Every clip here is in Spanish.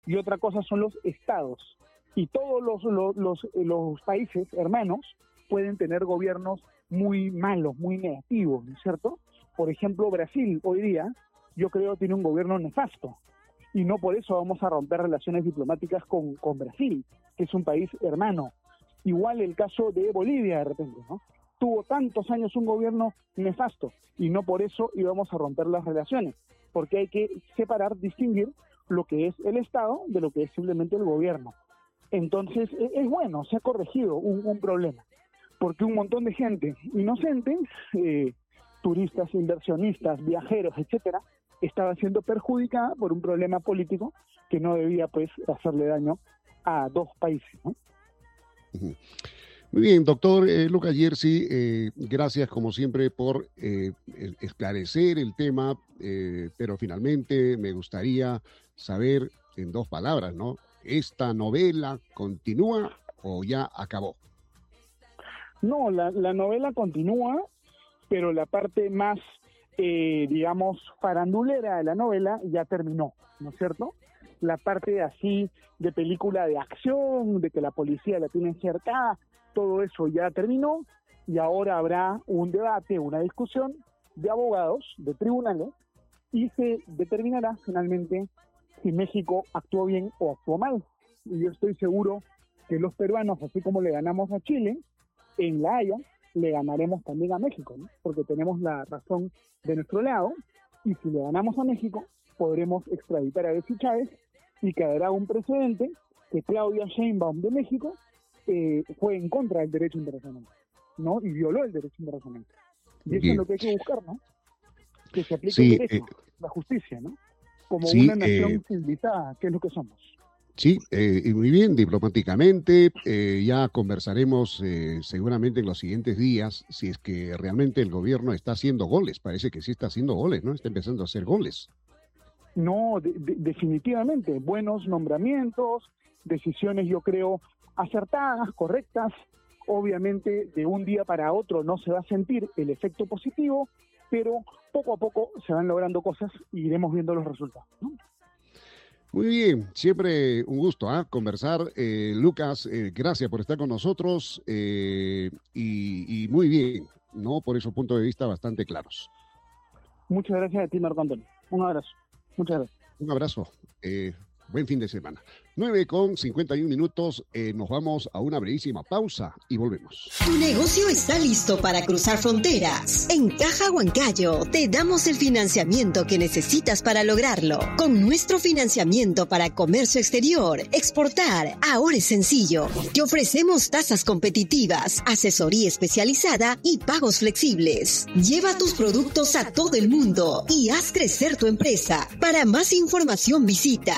y otra cosa son los estados. Y todos los países hermanos pueden tener gobiernos muy malos, muy negativos, ¿no es cierto? Por ejemplo, Brasil hoy día, yo creo, tiene un gobierno nefasto. Y no por eso vamos a romper relaciones diplomáticas con Brasil, que es un país hermano. Igual el caso de Bolivia, de repente, ¿no? Tuvo tantos años un gobierno nefasto, y no por eso íbamos a romper las relaciones, porque hay que separar, distinguir lo que es el Estado de lo que es simplemente el gobierno. Entonces, es bueno, se ha corregido un problema, porque un montón de gente inocente, turistas, inversionistas, viajeros, etcétera, estaba siendo perjudicada por un problema político que no debía, pues, hacerle daño a dos países, ¿no? Muy bien, doctor Lucas Jerzy, gracias como siempre por esclarecer el tema, pero finalmente me gustaría saber en 2 palabras, ¿no? ¿Esta novela continúa o ya acabó? No, la novela continúa, pero la parte más, digamos, farandulera de la novela ya terminó, ¿no es cierto? La parte así de película de acción, de que la policía la tiene cercada, todo eso ya terminó, y ahora habrá un debate, una discusión de abogados, de tribunales, y se determinará finalmente si México actuó bien o actuó mal. Y yo estoy seguro que los peruanos, así como le ganamos a Chile, en La Haya, le ganaremos también a México, ¿no? Porque tenemos la razón de nuestro lado, y si le ganamos a México, podremos extraditar a Betsy Chávez, y quedará un precedente que Claudia Sheinbaum de México fue en contra del derecho internacional, ¿no? Y violó el derecho internacional. Y eso es lo que hay que buscar, ¿no? Que se aplique el derecho, la justicia, ¿no? Como una nación civilizada, que es lo que somos. Sí, y muy bien, diplomáticamente, ya conversaremos seguramente en los siguientes días si es que realmente el gobierno está haciendo goles. Parece que sí está haciendo goles, ¿no? Está empezando a hacer goles. No, definitivamente, buenos nombramientos, decisiones, yo creo, acertadas, correctas. Obviamente, de un día para otro no se va a sentir el efecto positivo, pero poco a poco se van logrando cosas y iremos viendo los resultados, ¿no? Muy bien, siempre un gusto conversar. Lucas, gracias por estar con nosotros y muy bien, ¿no? Por esos puntos de vista bastante claros. Muchas gracias a ti, Marco Antonio. Un abrazo. Muchas gracias. Un abrazo. Buen fin de semana. 9:51, nos vamos a una brevísima pausa y volvemos. Tu negocio está listo para cruzar fronteras. En Caja Huancayo te damos el financiamiento que necesitas para lograrlo. Con nuestro financiamiento para comercio exterior, exportar, ahora es sencillo. Te ofrecemos tasas competitivas, asesoría especializada y pagos flexibles. Lleva tus productos a todo el mundo y haz crecer tu empresa. Para más información visita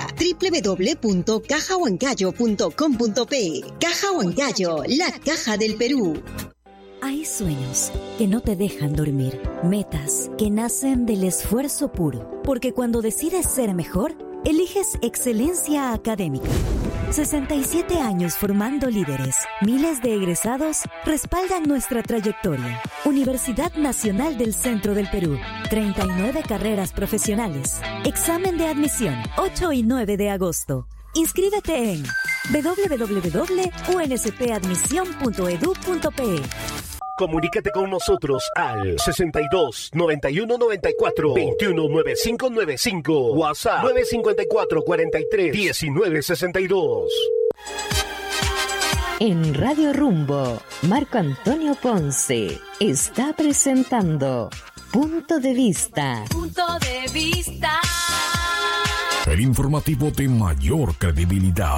www.cajahuancayo.com.pe. Caja Huancayo, la caja del Perú. Hay sueños que no te dejan dormir, metas que nacen del esfuerzo puro, porque cuando decides ser mejor, eliges excelencia académica. 67 años formando líderes, miles de egresados respaldan nuestra trayectoria. Universidad Nacional del Centro del Perú, 39 carreras profesionales. Examen de admisión, 8 y 9 de agosto. Inscríbete en www.unspadmisión.edu.pe. Comunícate con nosotros al 62 91 94 21 95 95, WhatsApp 954 43 19 62. En Radio Rumbo, Marco Antonio Ponce está presentando Punto de Vista. Punto de Vista. El informativo de mayor credibilidad.